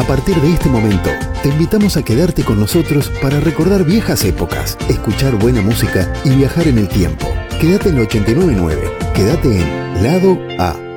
A partir de este momento, te invitamos a quedarte con nosotros para recordar viejas épocas, escuchar buena música y viajar en el tiempo. Quédate en 89.9. Quédate en Lado A.